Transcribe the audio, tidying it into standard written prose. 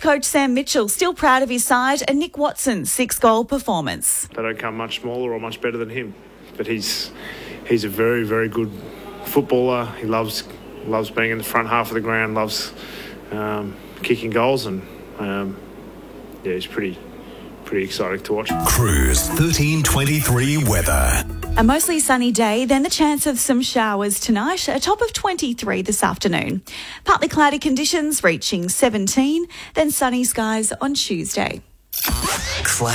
coach Sam Mitchell still proud of his side and Nick Watson's 6-goal performance. They don't come much smaller or much better than him, but he's a very, very good footballer. He loves being in the front half of the ground, loves kicking goals, and he's pretty exciting to watch. Cruise 1323 weather. A mostly sunny day, then the chance of some showers tonight, a top of 23 this afternoon. Partly cloudy conditions reaching 17, then sunny skies on Tuesday.